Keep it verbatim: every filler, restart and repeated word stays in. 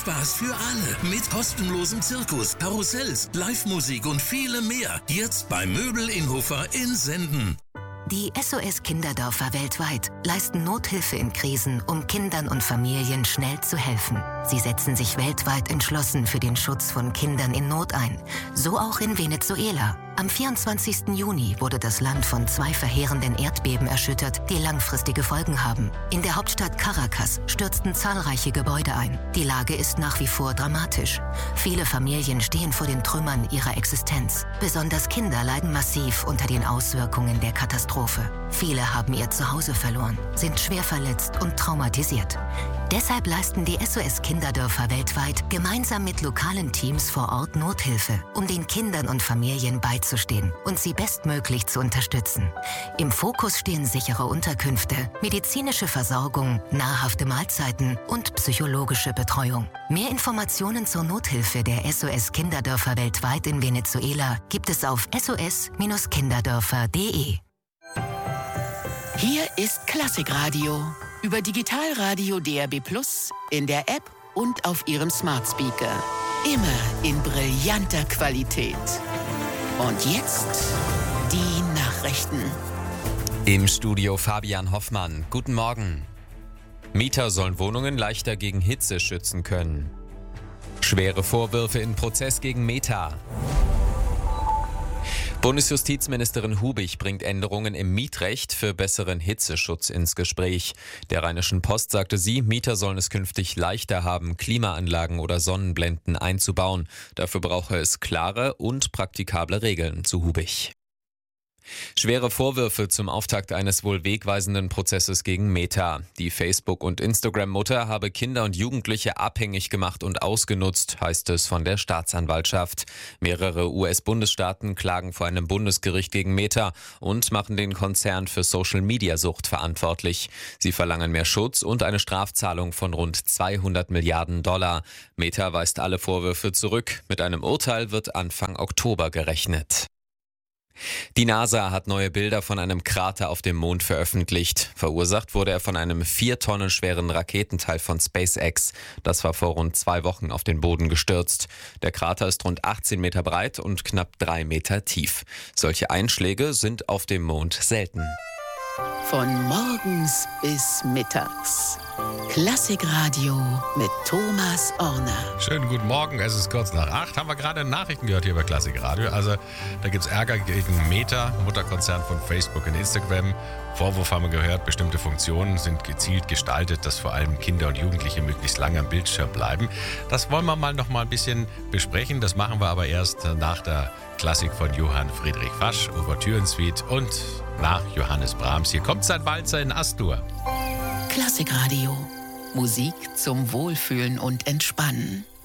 Spaß für alle. Mit kostenlosem Zirkus, Karussells, Live-Musik und vielem mehr. Jetzt bei Möbel Inhofer in Senden. Die S O S-Kinderdörfer weltweit leisten Nothilfe in Krisen, um Kindern und Familien schnell zu helfen. Sie setzen sich weltweit entschlossen für den Schutz von Kindern in Not ein. So auch in Venezuela. Am vierundzwanzigsten Juni wurde das Land von zwei verheerenden Erdbeben erschüttert, die langfristige Folgen haben. In der Hauptstadt Caracas stürzten zahlreiche Gebäude ein. Die Lage ist nach wie vor dramatisch. Viele Familien stehen vor den Trümmern ihrer Existenz. Besonders Kinder leiden massiv unter den Auswirkungen der Katastrophe. Viele haben ihr Zuhause verloren, sind schwer verletzt und traumatisiert. Deshalb leisten die S O S-Kinderdörfer weltweit gemeinsam mit lokalen Teams vor Ort Nothilfe, um den Kindern und Familien beizustehen und sie bestmöglich zu unterstützen. Im Fokus stehen sichere Unterkünfte, medizinische Versorgung, nahrhafte Mahlzeiten und psychologische Betreuung. Mehr Informationen zur Nothilfe der S O S-Kinderdörfer weltweit in Venezuela gibt es auf s o s Bindestrich kinderdörfer punkt d e. Hier ist Klassikradio. Über Digitalradio D A B Plus, in der App und auf Ihrem Smart Speaker. Immer in brillanter Qualität. Und jetzt die Nachrichten. Im Studio Fabian Hoffmann. Guten Morgen. Mieter sollen Wohnungen leichter gegen Hitze schützen können. Schwere Vorwürfe in Prozess gegen Meta. Bundesjustizministerin Hubig bringt Änderungen im Mietrecht für besseren Hitzeschutz ins Gespräch. Der Rheinischen Post sagte sie, Mieter sollen es künftig leichter haben, Klimaanlagen oder Sonnenblenden einzubauen. Dafür brauche es klare und praktikable Regeln, zu Hubig. Schwere Vorwürfe zum Auftakt eines wohl wegweisenden Prozesses gegen Meta. Die Facebook- und Instagram-Mutter habe Kinder und Jugendliche abhängig gemacht und ausgenutzt, heißt es von der Staatsanwaltschaft. Mehrere U S-Bundesstaaten klagen vor einem Bundesgericht gegen Meta und machen den Konzern für Social-Media-Sucht verantwortlich. Sie verlangen mehr Schutz und eine Strafzahlung von rund zweihundert Milliarden Dollar. Meta weist alle Vorwürfe zurück. Mit einem Urteil wird Anfang Oktober gerechnet. Die NASA hat neue Bilder von einem Krater auf dem Mond veröffentlicht. Verursacht wurde er von einem vier Tonnen schweren Raketenteil von SpaceX. Das war vor rund zwei Wochen auf den Boden gestürzt. Der Krater ist rund achtzehn Meter breit und knapp drei Meter tief. Solche Einschläge sind auf dem Mond selten. Von morgens bis mittags. Klassikradio mit Thomas Orner. Schönen guten Morgen, es ist kurz nach acht. Haben wir gerade Nachrichten gehört hier bei Klassikradio. Also da gibt es Ärger gegen Meta, Mutterkonzern von Facebook und Instagram. Vorwurf haben wir gehört, bestimmte Funktionen sind gezielt gestaltet, dass vor allem Kinder und Jugendliche möglichst lange am Bildschirm bleiben. Das wollen wir mal noch mal ein bisschen besprechen. Das machen wir aber erst nach der Klassik von Johann Friedrich Fasch, Ouvertüren-Suite und nach Johannes Brahms. Hier kommt sein Walzer in Astur. Klassikradio. Musik zum Wohlfühlen und Entspannen.